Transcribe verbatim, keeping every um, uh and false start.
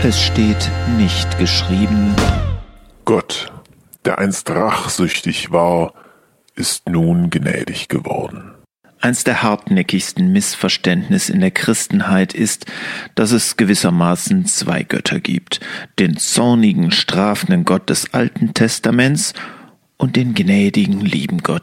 Es steht nicht geschrieben: Gott, der einst rachsüchtig war, ist nun gnädig geworden. Eins der hartnäckigsten Missverständnisse in der Christenheit ist, dass es gewissermaßen zwei Götter gibt: den zornigen, strafenden Gott des Alten Testaments und den gnädigen, lieben Gott